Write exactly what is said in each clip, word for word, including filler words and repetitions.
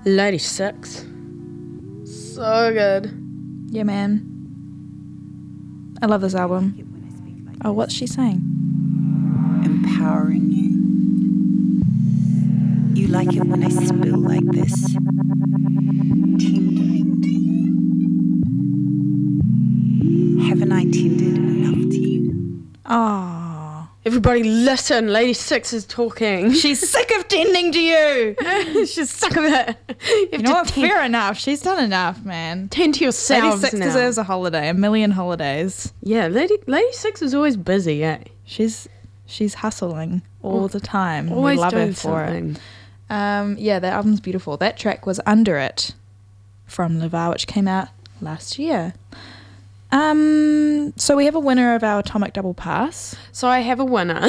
Lady Six. So good. Yeah, man. I love this album. Oh, what's she saying? Empowering you. You like it when I spill like this. Tendering to you. Haven't I tended enough to you? Oh. Everybody listen, Lady Six is talking. She's sick of tending to you. She's sick of it. You, you know what? Tend- Fair enough. She's done enough, man. Tend to yourselves. Lady Six now. deserves a holiday, a million holidays. Yeah, Lady Lady Six is always busy, eh? She's she's hustling all oh, the time. Always we love doing her for something. it. Um, yeah, that album's beautiful. That track was Under It from Levar, which came out last year. Um, so we have a winner of our Atomic Double Pass. So I have a winner.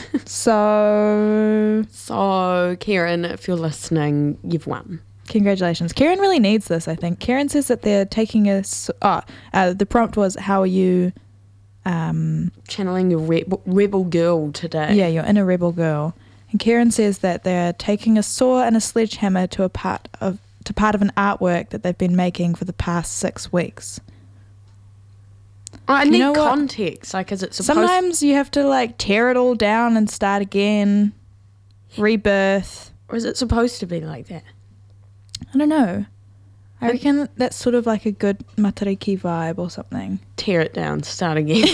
so... So, Kieran, if you're listening, you've won. Congratulations. Kieran really needs this, I think. Kieran says that they're taking a... Oh, uh, the prompt was, how are you... Um, channeling your rebel, rebel girl today. Yeah, your inner rebel girl. And Kieran says that they're taking a saw and a sledgehammer to a part of to part of an artwork that they've been making for the past six weeks. Oh, I you need know context. Like, is it supposed? Sometimes you have to like tear it all down and start again, rebirth. Or is it supposed to be like that? I don't know. I reckon that's sort of like a good Matariki vibe or something. Tear it down, start again.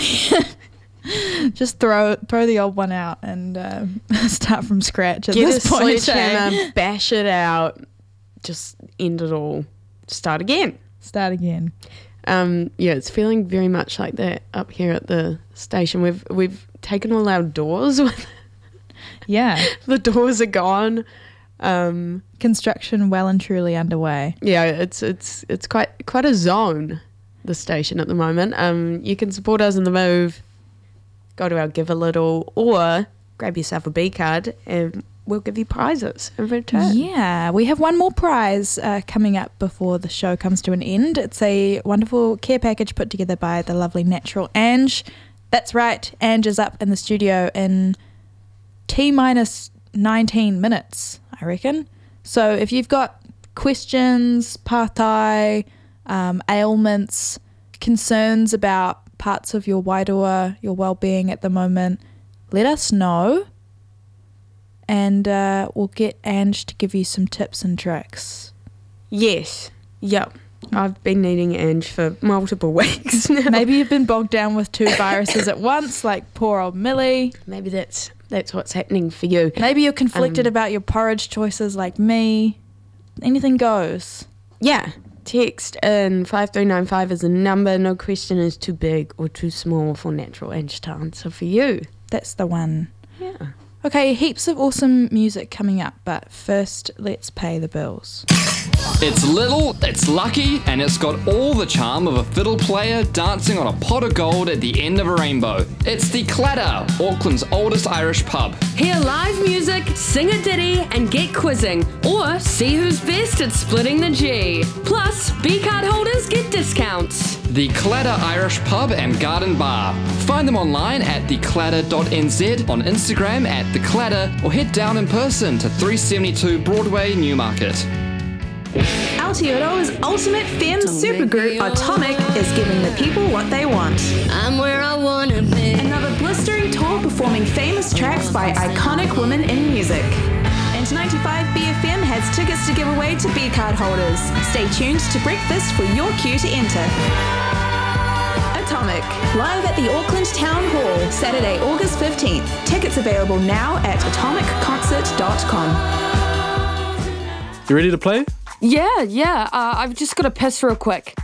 Just throw throw the old one out and uh, start from scratch at Get this a point. Sledgehammer, bash it out, just end it all, start again. Start again. Um, yeah, it's feeling very much like that up here at the station. We've we've taken all our doors. Yeah, the doors are gone. Um, Construction well and truly underway. Yeah, it's it's it's quite quite a zone, the station at the moment. Um, you can support us in the move. Go to our Give a Little, or grab yourself a B card and we'll give you prizes in return. Yeah, we have one more prize uh, coming up before the show comes to an end. It's a wonderful care package put together by the lovely Natural Ange. That's right, Ange is up in the studio in T minus nineteen minutes, I reckon. So if you've got questions, pārtai, um, ailments, concerns about parts of your wairoa, your well-being at the moment, let us know and uh, we'll get Ange to give you some tips and tricks. Yes. Yep. I've been needing Ange for multiple weeks now. Maybe you've been bogged down with two viruses at once, like poor old Millie. Maybe that's that's what's happening for you. Maybe you're conflicted um, about your porridge choices like me. Anything goes. Yeah. Text in five three nine five is a number. No question is too big or too small for Natural Ange to answer for you. That's the one. Yeah. Okay, heaps of awesome music coming up, but first let's pay the bills. It's little, it's lucky, and it's got all the charm of a fiddle player dancing on a pot of gold at the end of a rainbow. It's the Clatter, Auckland's oldest Irish pub. Hear live music, sing a ditty, and get quizzing, or see who's best at splitting the G. Plus, B-card holders get discounts. The Clatter Irish Pub and Garden Bar. Find them online at the clatter dot n z, on Instagram at The Clatter, or head down in person to three seventy-two Broadway, Newmarket. Aotearoa's ultimate femme supergroup, Atomic, is giving the people what they want. I'm where I wanna be. Another blistering tour performing famous tracks by iconic women in music. And ninety-five B F M has tickets to give away to B-card holders. Stay tuned to Breakfast for your cue to enter. Atomic, live at the Auckland Town Hall, Saturday, August fifteenth. Tickets available now at atomic concert dot com. You ready to play? Yeah, yeah. Uh, I've just got to piss real quick.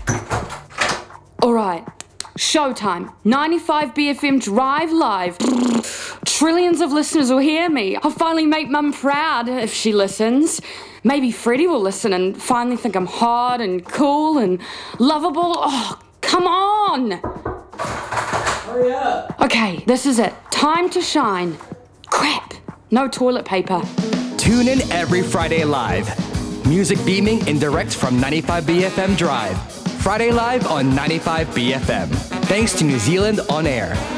All right. Showtime. ninety-five B F M Drive Live. Trillions of listeners will hear me. I'll finally make Mum proud if she listens. Maybe Freddie will listen and finally think I'm hot and cool and lovable. Oh, come on. Hurry up. Okay, this is it. Time to shine. Crap. No toilet paper. Tune in every Friday live. Music beaming in direct from ninety-five B F M Drive. Friday live on ninety-five B F M. Thanks to New Zealand On Air.